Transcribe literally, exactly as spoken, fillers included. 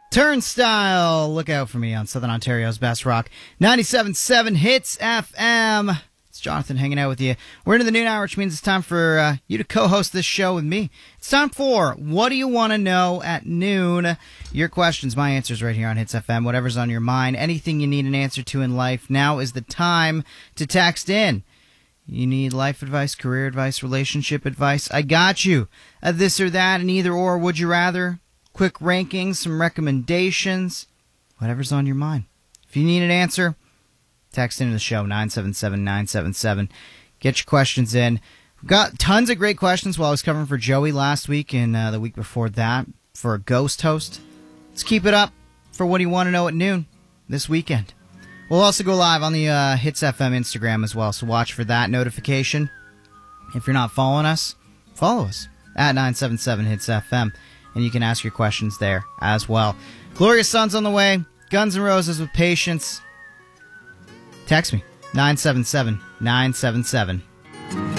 Turnstile, look out for me on Southern Ontario's best rock. ninety-seven point seven Hits F M. It's Jonathan hanging out with you. We're into the noon hour, which means it's time for uh, you to co-host this show with me. It's time for What Do You Want to Know at Noon? Your questions, my answers right here on Hits F M. Whatever's on your mind, anything you need an answer to in life, now is the time to text in. You need life advice, career advice, relationship advice. I got you. Uh, this or that, and either or, would you rather? Quick rankings, some recommendations, whatever's on your mind. If you need an answer, text into the show, nine seven seven nine seven seven. Get your questions in. We've got tons of great questions while I was covering for Joey last week and uh, the week before that for a ghost host. Let's keep it up for What Do You Want to Know at noon this weekend. We'll also go live on the uh, Hits F M Instagram as well, so watch for that notification. If you're not following us, follow us at nine seven seven Hits F M. And you can ask your questions there as well. Glorious Sun's on the way. Guns N' Roses with Patience. Text me, nine seven seven nine seven seven.